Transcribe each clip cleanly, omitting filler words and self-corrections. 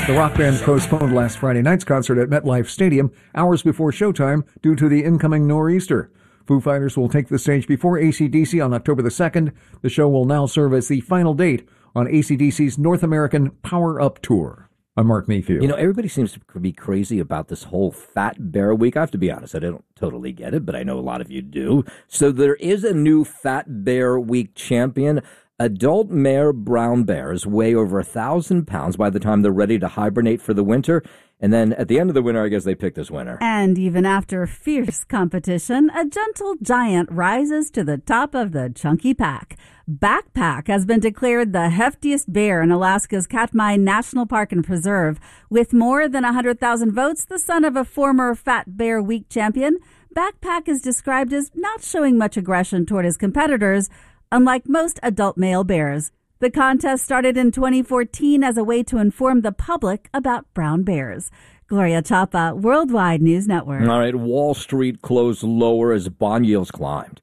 The rock band postponed last Friday night's concert at MetLife Stadium hours before showtime due to the incoming nor'easter. Foo Fighters will take the stage before AC/DC on October the 2nd. The show will now serve as the final date on AC/DC's North American Power Up Tour. I'm Mark Mayfield. You know, everybody seems to be crazy about this whole Fat Bear Week. I have to be honest, I don't totally get it, but I know a lot of you do. So there is a new Fat Bear Week champion. Adult male brown bears weigh over 1,000 pounds by the time they're ready to hibernate for the winter. And then at the end of the winter, I guess they pick this winner. And even after fierce competition, a gentle giant rises to the top of the chunky pack. Backpack has been declared the heftiest bear in Alaska's Katmai National Park and Preserve. With more than 100,000 votes, the son of a former Fat Bear Week champion, Backpack is described as not showing much aggression toward his competitors, unlike most adult male bears. The contest started in 2014 as a way to inform the public about brown bears. Gloria Chapa, Worldwide News Network. All right, Wall Street closed lower as bond yields climbed.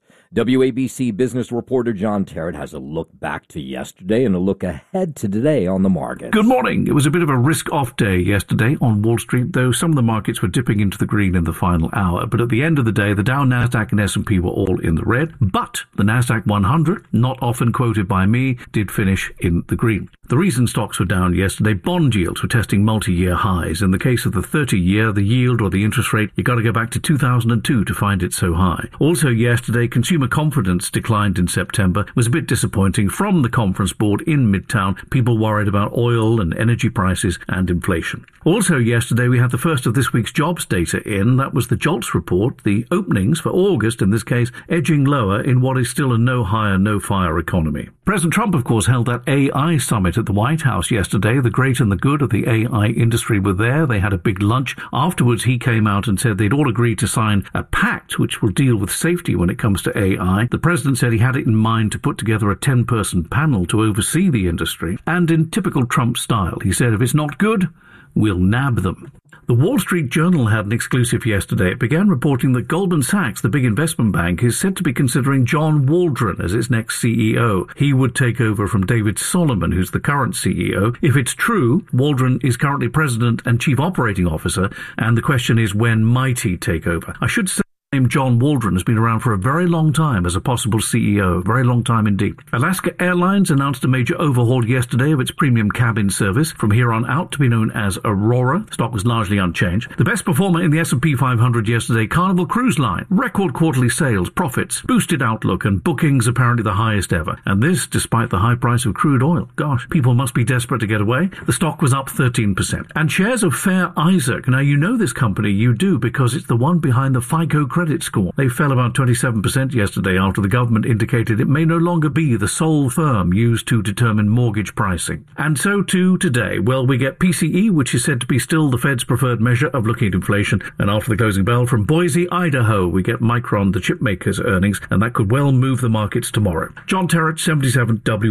WABC business reporter John Terrett has a look back to yesterday and a look ahead to today on the market. Good morning. It was a bit of a risk-off day yesterday on Wall Street, though some of the markets were dipping into the green in the final hour. But at the end of the day, the Dow, Nasdaq, and S&P were all in the red. But the Nasdaq 100, not often quoted by me, did finish in the green. The reason stocks were down yesterday, bond yields were testing multi-year highs. In the case of the 30-year, the yield or the interest rate, you got to go back to 2002 to find it so high. Also yesterday, consumer confidence declined in September. It was a bit disappointing from the conference board in Midtown. People worried about oil and energy prices and inflation. Also yesterday, we had the first of this week's jobs data in. That was the JOLTS report, the openings for August, in this case, edging lower in what is still a no hire, no fire economy. President Trump, of course, held that AI summit at the White House yesterday. The great and the good of the AI industry were there. They had a big lunch. Afterwards, he came out and said they'd all agreed to sign a pact which will deal with safety when it comes to AI. The president said he had it in mind to put together a 10-person panel to oversee the industry. And in typical Trump style, he said, if it's not good, we'll nab them. The Wall Street Journal had an exclusive yesterday. It began reporting that Goldman Sachs, the big investment bank, is said to be considering John Waldron as its next CEO. He would take over from David Solomon, who's the current CEO. If it's true, Waldron is currently president and chief operating officer, and the question is, when might he take over? I should say name John Waldron has been around for a very long time as a possible CEO, very long time indeed. Alaska Airlines announced a major overhaul yesterday of its premium cabin service, from here on out to be known as Aurora. Stock was largely unchanged. The best performer in the S&P 500 yesterday, Carnival Cruise Line. Record quarterly sales, profits, boosted outlook, and bookings apparently the highest ever. And this despite the high price of crude oil. Gosh, people must be desperate to get away. The stock was up 13%. And shares of Fair Isaac. Now, you know this company, you do, because it's the one behind the FICO credit score. They fell about 27% yesterday after the government indicated it may no longer be the sole firm used to determine mortgage pricing. And so too today. Well, we get PCE, which is said to be still the Fed's preferred measure of looking at inflation. And after the closing bell from Boise, Idaho, we get Micron, the chip maker's earnings, and that could well move the markets tomorrow. John Terrett, 77 W.